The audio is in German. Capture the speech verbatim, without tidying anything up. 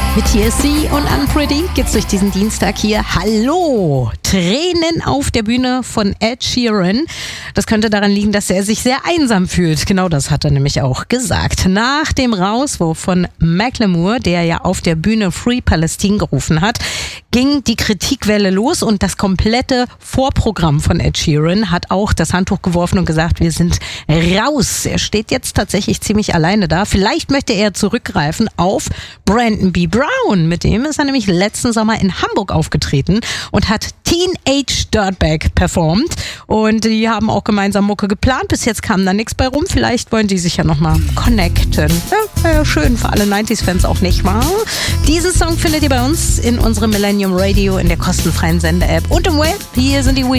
Mit T S C und Unpretty geht's durch diesen Dienstag hier. Hallo! Tränen auf der Bühne von Ed Sheeran. Das könnte daran liegen, dass er sich sehr einsam fühlt. Genau das hat er nämlich auch gesagt. Nach dem Rauswurf von Macklemore, der ja auf der Bühne Free Palestine gerufen hat, ging die Kritikwelle los und das komplette Vorprogramm von Ed Sheeran hat auch das Handtuch geworfen und gesagt, wir sind raus. Er steht jetzt tatsächlich ziemlich alleine da. Vielleicht möchte er zurückgreifen auf Brandon B. Brown. Mit dem ist er nämlich letzten Sommer in Hamburg aufgetreten und hat Teenage Dirtbag performt. Und die haben auch gemeinsam Mucke geplant. Bis jetzt kam da nichts bei rum. Vielleicht wollen die sich ja nochmal connecten. Ja, wäre ja schön für alle neunziger-Fans auch, nicht wahr? Diesen Song findet ihr bei uns in unserem Millennium Radio in der kostenfreien Sende-App und im Web. Hier sind die We